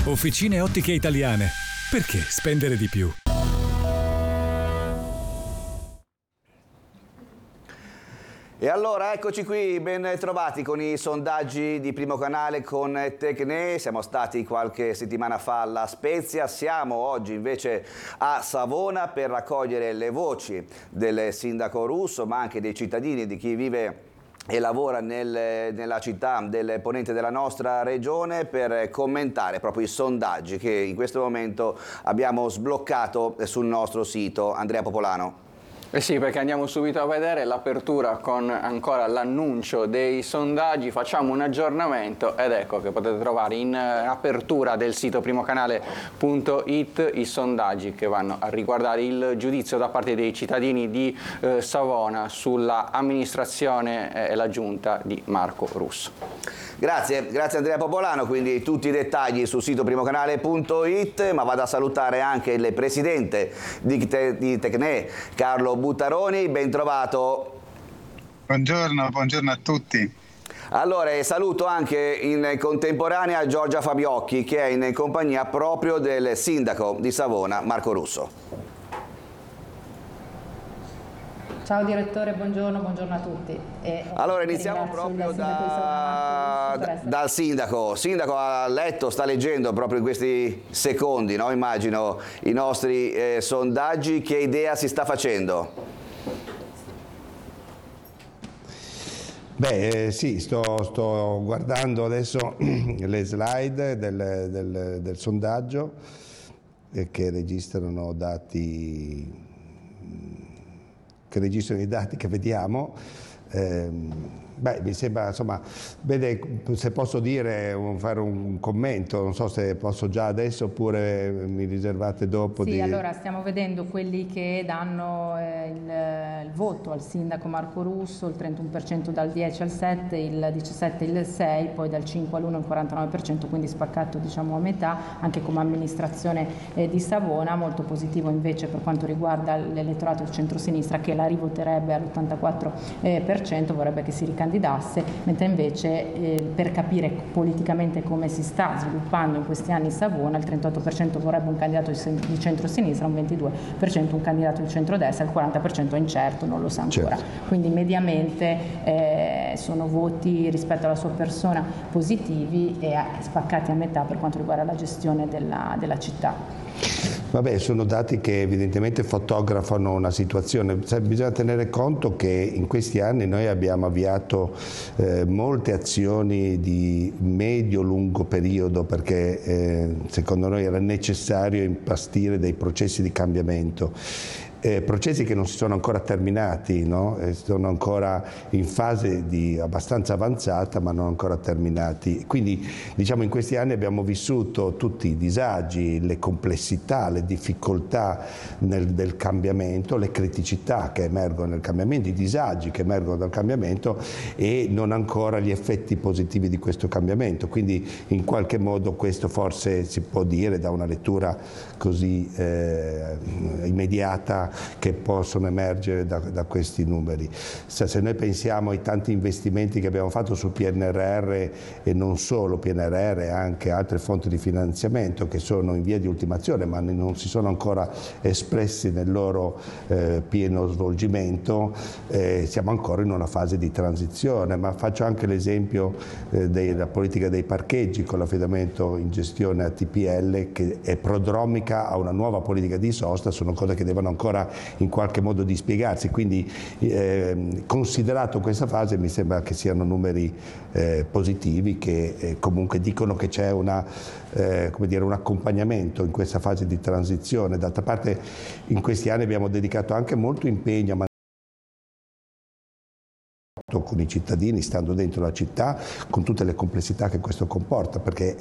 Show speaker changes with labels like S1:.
S1: Officine Ottiche Italiane. Perché spendere di più?
S2: E allora eccoci qui, ben trovati con i sondaggi di Primo Canale con Tecne. Siamo stati qualche settimana fa alla Spezia, siamo oggi invece a Savona per raccogliere le voci del sindaco Russo, ma anche dei cittadini, di chi vive e lavora nella città del ponente della nostra regione, per commentare proprio i sondaggi che in questo momento abbiamo sbloccato sul nostro sito. Andrea Popolano.
S3: Eh sì, perché andiamo subito a vedere l'apertura con ancora l'annuncio dei sondaggi, facciamo un aggiornamento ed ecco che potete trovare in apertura del sito primocanale.it i sondaggi che vanno a riguardare il giudizio da parte dei cittadini di Savona sulla amministrazione e la giunta di Marco Russo.
S2: Grazie Andrea Popolano, quindi tutti i dettagli sul sito primocanale.it, ma vado a salutare anche il presidente di Tecne, Carlo Buttaroni, ben trovato.
S4: Buongiorno a tutti.
S2: Allora, saluto anche in contemporanea Giorgia Fabiocchi, che è in compagnia proprio del sindaco di Savona, Marco Russo.
S5: Ciao direttore, buongiorno a tutti.
S2: Allora iniziamo proprio dal sindaco. Sindaco, ha letto, sta leggendo proprio in questi secondi, no? Immagino, i nostri sondaggi. Che idea si sta facendo?
S6: Beh, sì, sto guardando adesso le slide del sondaggio che registrano i dati che vediamo. Beh, mi sembra, insomma, vede, se posso fare un commento, non so se posso già adesso oppure mi riservate dopo.
S5: Sì, allora stiamo vedendo quelli che danno il voto al sindaco Marco Russo, il 31% dal 10 al 7, il 17 il 6, poi dal 5 all'1 il 49%, quindi spaccato diciamo a metà, anche come amministrazione di Savona. Molto positivo invece per quanto riguarda l'elettorato del centro-sinistra, che la rivoterebbe all'84%, vorrebbe che si ricandidasse, mentre invece per capire politicamente come si sta sviluppando in questi anni Savona, il 38% vorrebbe un candidato di centro-sinistra, un 22% un candidato di centrodestra, il 40% è incerto, non lo sa ancora. Certo. Quindi mediamente sono voti rispetto alla sua persona positivi e spaccati a metà per quanto riguarda la gestione della città.
S6: Vabbè, sono dati che evidentemente fotografano una situazione. Bisogna tenere conto che in questi anni noi abbiamo avviato molte azioni di medio-lungo periodo, perché secondo noi era necessario impastire dei processi di cambiamento. Processi che non si sono ancora terminati, no? Sono ancora in fase abbastanza avanzata, ma non ancora terminati. Quindi diciamo in questi anni abbiamo vissuto tutti i disagi, le complessità, le difficoltà del cambiamento, le criticità che emergono nel cambiamento, i disagi che emergono dal cambiamento e non ancora gli effetti positivi di questo cambiamento. Quindi in qualche modo questo forse si può dire da una lettura così immediata che possono emergere da questi numeri. Se noi pensiamo ai tanti investimenti che abbiamo fatto sul PNRR e non solo PNRR, anche altre fonti di finanziamento che sono in via di ultimazione ma non si sono ancora espressi nel loro pieno svolgimento, siamo ancora in una fase di transizione. Ma faccio anche l'esempio della politica dei parcheggi con l'affidamento in gestione a TPL, che è prodromica a una nuova politica di sosta. Sono cose che devono ancora in qualche modo dispiegarsi, quindi considerato questa fase mi sembra che siano numeri positivi che comunque dicono che c'è un accompagnamento in questa fase di transizione. D'altra parte in questi anni abbiamo dedicato anche molto impegno a con i cittadini, stando dentro la città, con tutte le complessità che questo comporta, perché